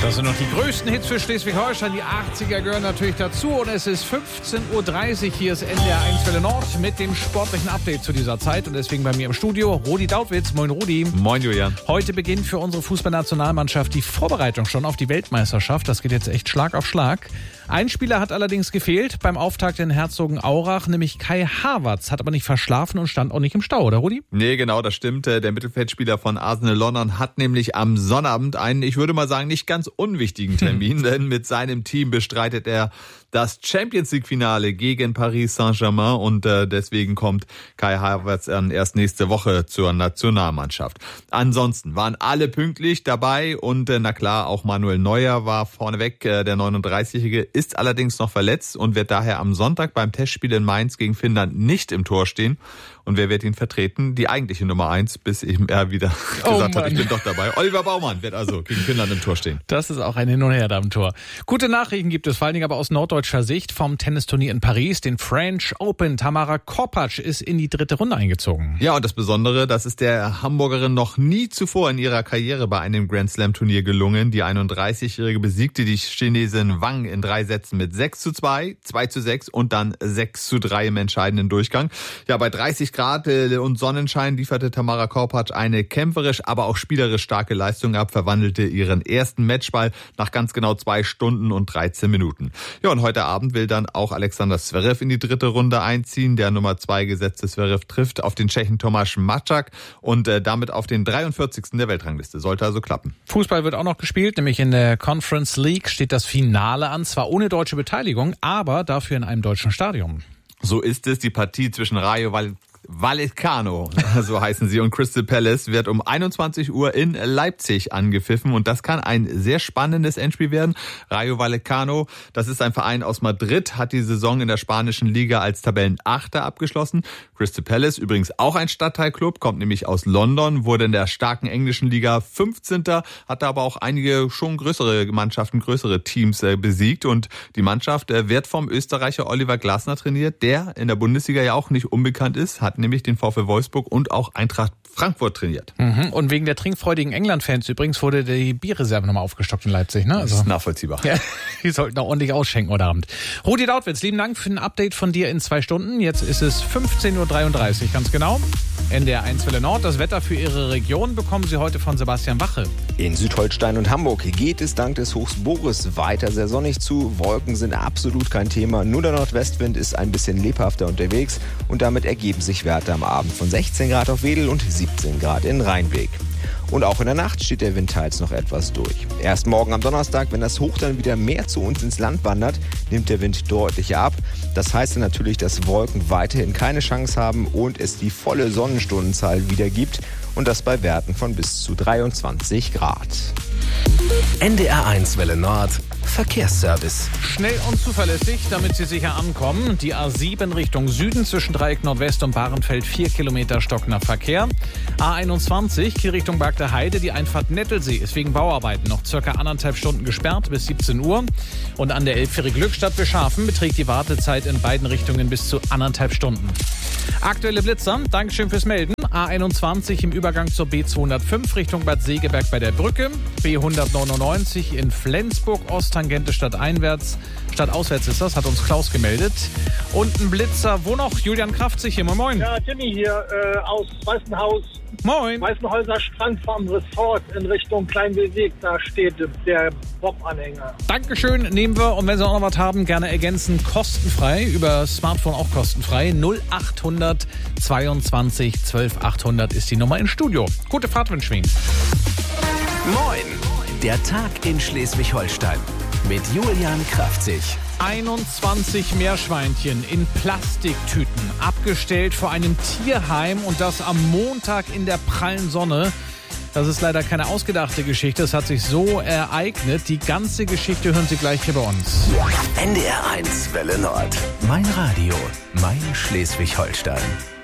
Das sind noch die größten Hits für Schleswig-Holstein. Die 80er gehören natürlich dazu. Und es ist 15.30 Uhr. Hier ist NDR 1 Welle Nord mit dem sportlichen Update zu dieser Zeit. Und deswegen bei mir im Studio Rudi Dautwitz. Moin Rudi. Moin Julian. Heute beginnt für unsere Fußballnationalmannschaft die Vorbereitung schon auf die Weltmeisterschaft. Das geht jetzt echt Schlag auf Schlag. Ein Spieler hat allerdings gefehlt beim Auftakt in Herzogenaurach, nämlich Kai Havertz. Hat aber nicht verschlafen und stand auch nicht im Stau, oder Rudi? Nee, genau, das stimmt. Der Mittelfeldspieler von Arsenal London hat nämlich am Sonnabend einen, ich würde mal sagen, nicht ganz unwichtigen Termin, denn mit seinem Team bestreitet er das Champions-League-Finale gegen Paris Saint-Germain und deswegen kommt Kai Havertz erst nächste Woche zur Nationalmannschaft. Ansonsten waren alle pünktlich dabei und na klar, auch Manuel Neuer war vorneweg. Der 39-Jährige ist allerdings noch verletzt und wird daher am Sonntag beim Testspiel in Mainz gegen Finnland nicht im Tor stehen. Und wer wird ihn vertreten? Die eigentliche Nummer 1, bis eben er wieder gesagt hat, ich bin doch dabei. Oliver Baumann wird also gegen Finnland im Tor stehen. Das ist auch ein Hin und Her da am Tor. Gute Nachrichten gibt es, vor allen Dingen aber aus norddeutscher Sicht vom Tennisturnier in Paris, den French Open. Tamara Korpatsch ist in die 3. Runde eingezogen. Ja, und das Besondere, das ist der Hamburgerin noch nie zuvor in ihrer Karriere bei einem Grand Slam Turnier gelungen. Die 31-Jährige besiegte die Chinesin Wang in 3 Sätzen mit 6:2, 2:6 und dann 6:3 im entscheidenden Durchgang. Ja, bei 30 Grad und Sonnenschein lieferte Tamara Korpatsch eine kämpferisch, aber auch spielerisch starke Leistung ab, verwandelte ihren ersten Matchball nach ganz genau 2 Stunden und 13 Minuten. Ja, und heute Abend will dann auch Alexander Zverev in die 3. Runde einziehen. Der Nummer 2 gesetzte Zverev trifft auf den Tschechen Tomáš Mačák und damit auf den 43. der Weltrangliste. Sollte also klappen. Fußball wird auch noch gespielt, nämlich in der Conference League steht das Finale an, zwar ohne deutsche Beteiligung, aber dafür in einem deutschen Stadion. So ist es. Die Partie zwischen Rayo Vallecano, so heißen sie, und Crystal Palace wird um 21 Uhr in Leipzig angepfiffen und das kann ein sehr spannendes Endspiel werden. Rayo Vallecano, das ist ein Verein aus Madrid, hat die Saison in der spanischen Liga als Tabellenachter abgeschlossen. Crystal Palace, übrigens auch ein Stadtteilclub, kommt nämlich aus London, wurde in der starken englischen Liga 15. Hatte aber auch einige schon größere Mannschaften, größere Teams besiegt und die Mannschaft wird vom Österreicher Oliver Glasner trainiert, der in der Bundesliga ja auch nicht unbekannt ist, hat nämlich den VfL Wolfsburg und auch Eintracht Frankfurt trainiert. Und wegen der trinkfreudigen England-Fans übrigens wurde die Bierreserve nochmal aufgestockt in Leipzig. Ne? Das ist nachvollziehbar. Ja, die sollten auch ordentlich ausschenken heute Abend. Rudi Dautwitz, lieben Dank für ein Update von dir in 2 Stunden. Jetzt ist es 15.33 Uhr, ganz genau. NDR 1 Welle Nord. Das Wetter für Ihre Region bekommen Sie heute von Sebastian Wache. In Südholstein und Hamburg geht es dank des Hochs Boris weiter sehr sonnig zu. Wolken sind absolut kein Thema. Nur der Nordwestwind ist ein bisschen lebhafter unterwegs und damit ergeben sich Werte am Abend von 16 Grad auf Wedel und 17 Grad in Rheinbeek. Und auch in der Nacht steht der Wind teils noch etwas durch. Erst morgen am Donnerstag, wenn das Hoch dann wieder mehr zu uns ins Land wandert, nimmt der Wind deutlich ab. Das heißt dann natürlich, dass Wolken weiterhin keine Chance haben und es die volle Sonnenstundenzahl wieder gibt. Und das bei Werten von bis zu 23 Grad. NDR 1 Welle Nord Verkehrsservice. Schnell und zuverlässig, damit Sie sicher ankommen. Die A7 Richtung Süden zwischen Dreieck Nordwest und Bahrenfeld 4 Kilometer stockender Verkehr. A21 Kiel Richtung Berg der Heide. Die Einfahrt Nettelsee ist wegen Bauarbeiten noch circa 1,5 Stunden gesperrt bis 17 Uhr. Und an der Elbfähre Glückstadt Beschafen beträgt die Wartezeit in beiden Richtungen bis zu 1,5 Stunden. Aktuelle Blitzer, Dankeschön fürs Melden. A21 im Übergang zur B205 Richtung Bad Segeberg bei der Brücke. B199 in Flensburg Ost, Tangente stadteinwärts. Stadtauswärts ist das, hat uns Klaus gemeldet. Und ein Blitzer, wo noch? Julian Kraftzig hier, moin moin. Ja, Timmy hier aus Weißenhaus. Moin. Weißenhäuser Strand vom Resort in Richtung Kleinweg, da steht der Bob-Anhänger. Dankeschön, nehmen wir. Und wenn Sie auch noch was haben, gerne ergänzen. Kostenfrei, über Smartphone auch kostenfrei. 0800 22 12 800 ist die Nummer ins Studio. Gute Fahrt wünschen wir Ihnen. Moin, der Tag in Schleswig-Holstein mit Julian Kraftzig. 21 Meerschweinchen in Plastiktüten, abgestellt vor einem Tierheim und das am Montag in der prallen Sonne. Das ist leider keine ausgedachte Geschichte, es hat sich so ereignet. Die ganze Geschichte hören Sie gleich hier bei uns. NDR 1 Welle Nord. Mein Radio, mein Schleswig-Holstein.